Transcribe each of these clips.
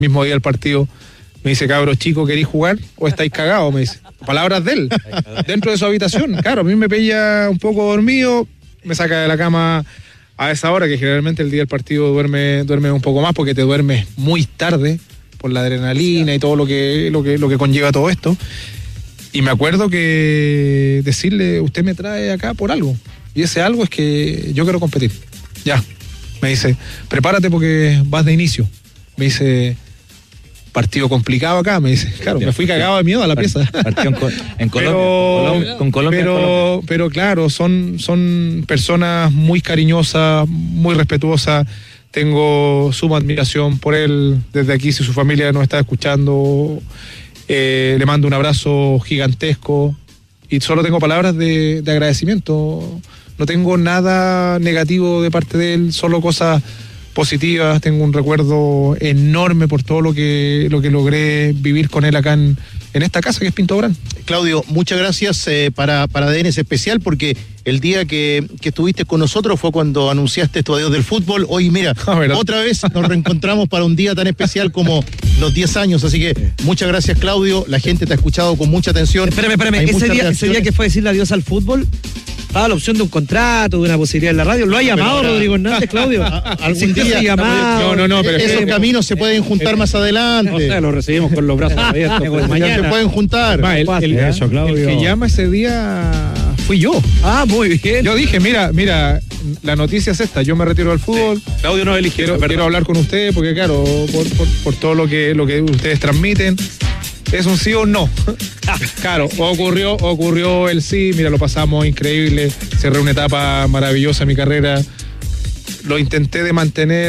mismo día del partido, me dice, cabros chicos, ¿queréis jugar o estáis cagados? Me dice. Palabras de él, dentro de su habitación. Claro, a mí me pilla un poco dormido, me saca de la cama a esa hora, que generalmente el día del partido duerme un poco más, porque te duermes muy tarde por la adrenalina y todo lo que conlleva todo esto. Y me acuerdo que decirle, usted me trae acá por algo. Y ese algo es que yo quiero competir. Ya. Me dice, prepárate porque vas de inicio. Me dice, partido complicado acá. Me dice, claro, me fui cagado de miedo a la pieza. Partido en Colombia. Con Colombia. Pero claro, son personas muy cariñosas, muy respetuosas. Tengo suma admiración por él. Desde aquí, si su familia nos está escuchando, le mando un abrazo gigantesco. Y solo tengo palabras de agradecimiento. No tengo nada negativo de parte de él, solo cosas positivas. Tengo un recuerdo enorme por todo lo que logré vivir con él acá en esta casa que es Pinto Durán. Claudio, muchas gracias. Para ADN es especial porque el día que estuviste con nosotros fue cuando anunciaste tu adiós del fútbol. Hoy, mira, otra vez nos reencontramos para un día tan especial como los 10 años. Así que muchas gracias, Claudio. La gente te ha escuchado con mucha atención. Espérame. Ese día que fue a decirle adiós al fútbol, estaba la opción de un contrato, de una posibilidad en la radio. ¿Lo ha llamado Rodrigo Hernández, Claudio? Algún día llamado. No, pero esos caminos se pueden juntar más adelante. O sea, lo recibimos con los brazos abiertos. Mañana se pueden juntar. El que llama ese día fui yo. Ah, muy bien. Yo dije, mira, la noticia es esta, yo me retiro del fútbol. Sí. Claudio no eligió. Quiero hablar con ustedes porque, claro, por todo lo que ustedes transmiten. ¿Es un sí o no? Claro, ocurrió el sí, mira, lo pasamos increíble, cerré una etapa maravillosa en mi carrera, lo intenté de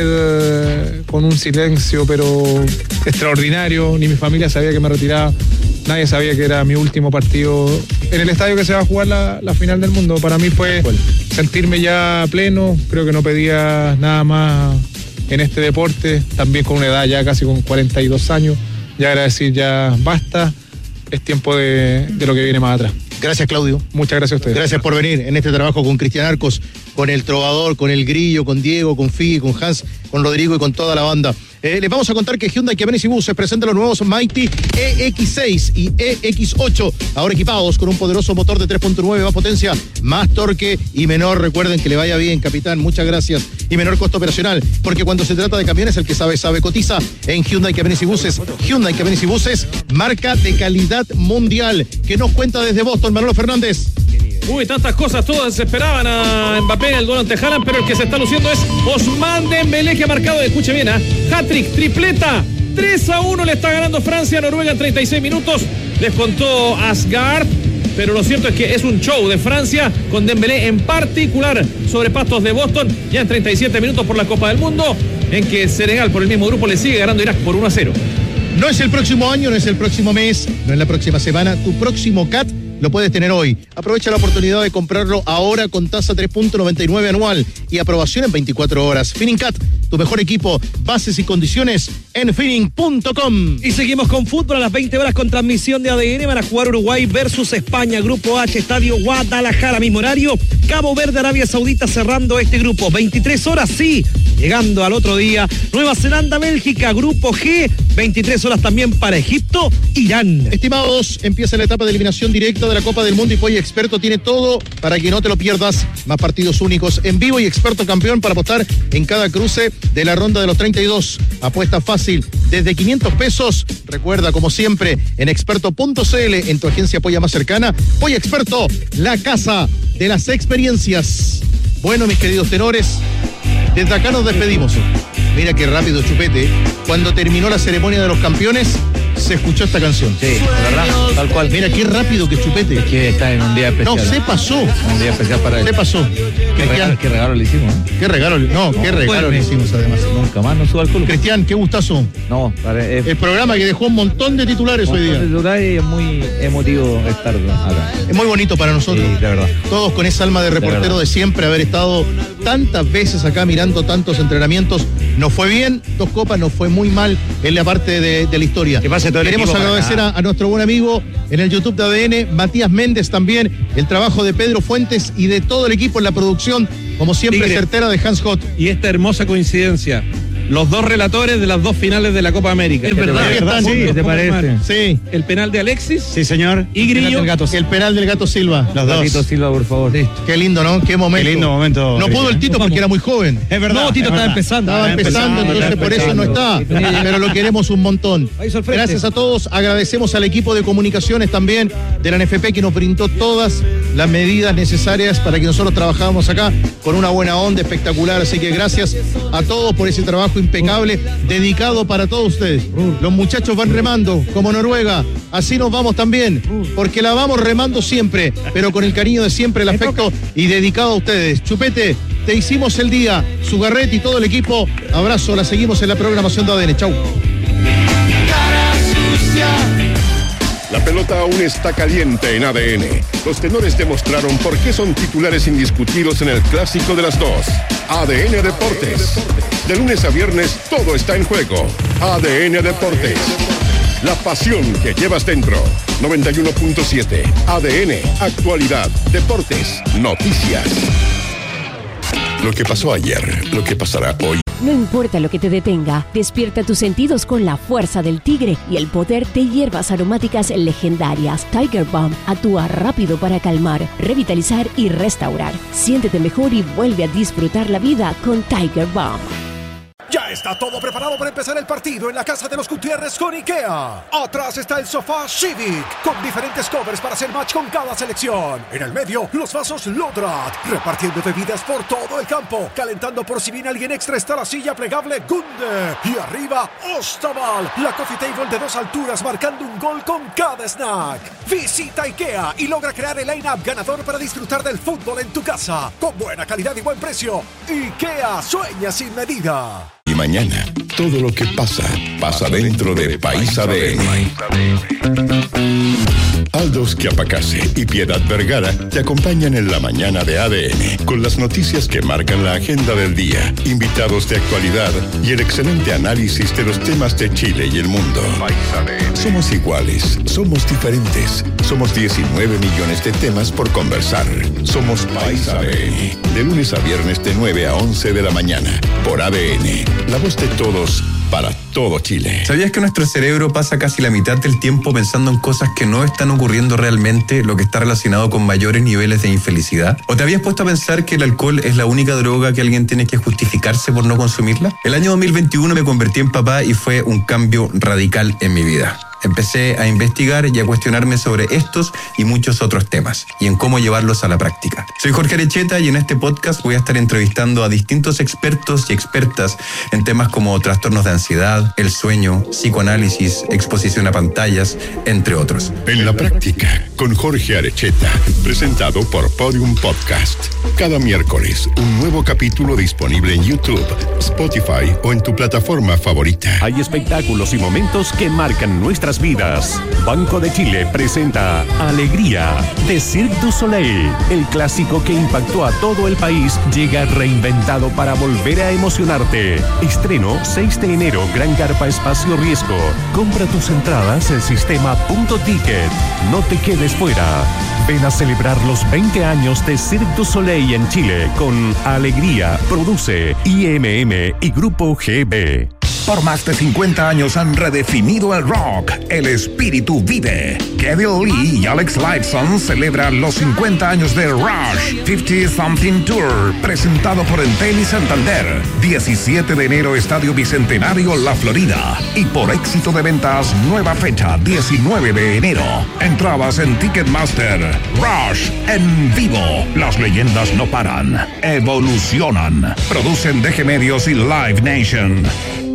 mantener con un silencio, pero extraordinario, ni mi familia sabía que me retiraba, nadie sabía que era mi último partido en el estadio que se va a jugar la final del mundo. Para mí fue sentirme ya pleno, creo que no pedía nada más en este deporte, también con una edad ya casi con 42 años. Ya era decir, ya basta, es tiempo de lo que viene más atrás. Gracias, Claudio. Muchas gracias a ustedes. Gracias por venir en este trabajo con Cristian Arcos, con el Trovador, con el Grillo, con Diego, con Figi, con Hans, con Rodrigo y con toda la banda. Les vamos a contar que Hyundai Kamienz y Buses presenta los nuevos Mighty EX6 y EX8, ahora equipados con un poderoso motor de 3.9, más potencia, más torque y menor, recuerden que le vaya bien, capitán, muchas gracias, y menor costo operacional, porque cuando se trata de camiones, el que sabe, cotiza en Hyundai Kamienz y Buses. Hyundai Kamienz y Buses, marca de calidad mundial, que nos cuenta desde Boston, Manolo Fernández. Uy, tantas cosas, todas esperaban a Mbappé en el duelo ante Haaland, pero el que se está luciendo es Ousmane Dembélé, que ha marcado, escuche bien, hat-trick, tripleta, 3-1 le está ganando Francia a Noruega en 36 minutos, descontó Asgard, pero lo cierto es que es un show de Francia con Dembélé en particular sobre pastos de Boston, ya en 37 minutos por la Copa del Mundo, en que Senegal por el mismo grupo le sigue ganando a Irak por 1-0. No es el próximo año, no es el próximo mes, no es la próxima semana, tu próximo CAT lo puedes tener hoy. Aprovecha la oportunidad de comprarlo ahora con tasa 3.99 anual y aprobación en 24 horas. Finincat, tu mejor equipo. Bases y condiciones en fining.com. Y seguimos con fútbol a las 20 horas con transmisión de ADN. Van a jugar Uruguay versus España. Grupo H, Estadio Guadalajara, mismo horario. Cabo Verde, Arabia Saudita cerrando este grupo. 23 horas, sí. Llegando al otro día. Nueva Zelanda, Bélgica, Grupo G. 23 horas también para Egipto, Irán. Estimados, empieza la etapa de eliminación directa de la Copa del Mundo y Polla Experto tiene todo para que no te lo pierdas. Más partidos únicos en vivo y Experto campeón para apostar en cada cruce de la ronda de los 32. Apuesta fácil desde 500 pesos. Recuerda, como siempre, en experto.cl, en tu agencia Polla más cercana. Polla Experto, la casa de las experiencias. Bueno, mis queridos tenores, desde acá nos despedimos. Mira qué rápido, Chupete. Cuando terminó la ceremonia de los campeones, se escuchó esta canción. Sí, verdad, tal cual. Mira qué rápido que Chupete. Es que está en un día especial. No, se pasó. Un día especial para él. Se pasó. Qué regalo le hicimos, ¿eh? Qué regalo le hicimos además. Nunca más no suba al culo. Cristian, qué gustazo. No, el programa que dejó un montón de titulares hoy día. Es muy emotivo estar acá. Es muy bonito para nosotros. Sí, de verdad. Todos con esa alma de reportero de siempre, haber estado tantas veces acá mirando tantos entrenamientos. Nos fue bien, 2 copas, nos fue muy mal en la parte de la historia. Que pase todo el Queremos agradecer a nuestro buen amigo en el YouTube de ADN, Matías Méndez también, el trabajo de Pedro Fuentes y de todo el equipo en la producción, como siempre, certera de Hans Hot. Y esta hermosa coincidencia, los dos relatores de las dos finales de la Copa América. Es verdad, ¿Qué tal? Sí, ¿qué te parece? Sí. El penal de Alexis Sí, señor. y Grillo. El penal del Gato Silva. Los dos. Tito Silva, por favor. Qué lindo, ¿no? Qué momento. Qué lindo momento. No pudo el Tito porque era muy joven. Es verdad. No, Tito estaba empezando. Estaba empezando, entonces por eso no está. Pero lo queremos un montón. Ahí hizo el frente. Gracias a todos. Agradecemos al equipo de comunicaciones también de la NFP que nos brindó todas las medidas necesarias para que nosotros trabajáramos acá con una buena onda espectacular. Así que gracias a todos por ese trabajo impecable, dedicado para todos ustedes. Los muchachos van remando como Noruega. Así nos vamos también, porque la vamos remando siempre, pero con el cariño de siempre, el afecto y dedicado a ustedes. Chupete, te hicimos el día. Sugarret y todo el equipo. Abrazo, la seguimos en la programación de ADN. Chau. La pelota aún está caliente en ADN. Los tenores demostraron por qué son titulares indiscutidos en el clásico de las dos. ADN Deportes. De lunes a viernes todo está en juego. ADN Deportes. La pasión que llevas dentro. 91.7. ADN. Actualidad. Deportes. Noticias. Lo que pasó ayer, lo que pasará hoy. No importa lo que te detenga, despierta tus sentidos con la fuerza del tigre y el poder de hierbas aromáticas legendarias. Tiger Balm actúa rápido para calmar, revitalizar y restaurar. Siéntete mejor y vuelve a disfrutar la vida con Tiger Balm. Ya está todo preparado para empezar el partido en la casa de los Gutiérrez con IKEA. Atrás está el sofá Civic, con diferentes covers para hacer match con cada selección. En el medio, los vasos Lodrat, repartiendo bebidas por todo el campo. Calentando por si viene alguien extra está la silla plegable Gunde. Y arriba, Ostaval, la coffee table de 2 alturas marcando un gol con cada snack. Visita IKEA y logra crear el line-up ganador para disfrutar del fútbol en tu casa. Con buena calidad y buen precio. IKEA sueña sin medida. Y mañana, todo lo que pasa dentro de País ADN. Aldos Chiapacase y Piedad Vergara te acompañan en la mañana de ADN con las noticias que marcan la agenda del día, invitados de actualidad y el excelente análisis de los temas de Chile y el mundo. Somos iguales, somos diferentes, somos 19 millones de temas por conversar. Somos País ADN, de lunes a viernes de 9 a 11 de la mañana, por ADN, la voz de todos. Para todo Chile. ¿Sabías que nuestro cerebro pasa casi la mitad del tiempo pensando en cosas que no están ocurriendo realmente, lo que está relacionado con mayores niveles de infelicidad? ¿O te habías puesto a pensar que el alcohol es la única droga que alguien tiene que justificarse por no consumirla? El año 2021 me convertí en papá y fue un cambio radical en mi vida. Empecé a investigar y a cuestionarme sobre estos y muchos otros temas y en cómo llevarlos a la práctica. Soy Jorge Arecheta y en este podcast voy a estar entrevistando a distintos expertos y expertas en temas como trastornos de ansiedad, el sueño, psicoanálisis, exposición a pantallas, entre otros. En la práctica, con Jorge Arecheta, presentado por Podium Podcast. Cada miércoles, un nuevo capítulo disponible en YouTube, Spotify o en tu plataforma favorita. Hay espectáculos y momentos que marcan nuestras vidas. Banco de Chile presenta Alegría de Cirque du Soleil. El clásico que impactó a todo el país llega reinventado para volver a emocionarte. Estreno 6 de enero, Gran Carpa Espacio Riesgo. Compra tus entradas en sistema.ticket. No te quedes fuera. Ven a celebrar los 20 años de Cirque du Soleil en Chile con Alegría. Produce IMM y Grupo GB. Por más de 50 años han redefinido el rock. El espíritu vive. Kevin Lee y Alex Lifeson celebran los 50 años de Rush 50 Something Tour, presentado por Entel y Santander. 17 de enero, Estadio Bicentenario, La Florida. Y por éxito de ventas, nueva fecha, 19 de enero. Entradas en Ticketmaster. Rush en vivo. Las leyendas no paran. Evolucionan. Producen DG Medios y Live Nation.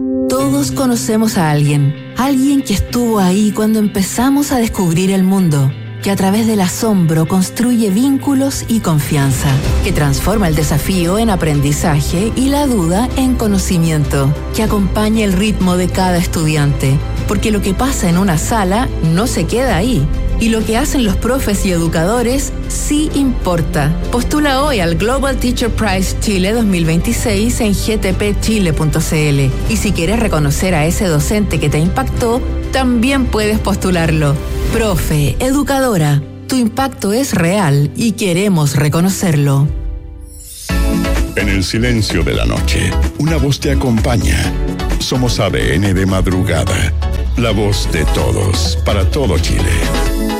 Todos conocemos a alguien que estuvo ahí cuando empezamos a descubrir el mundo, que a través del asombro construye vínculos y confianza, que transforma el desafío en aprendizaje y la duda en conocimiento, que acompaña el ritmo de cada estudiante, porque lo que pasa en una sala no se queda ahí. Y lo que hacen los profes y educadores sí importa. Postula hoy al Global Teacher Prize Chile 2026 en gtpchile.cl. Y si quieres reconocer a ese docente que te impactó, también puedes postularlo. Profe, educadora, tu impacto es real y queremos reconocerlo. En el silencio de la noche, una voz te acompaña. Somos ADN de madrugada. La voz de todos, para todo Chile.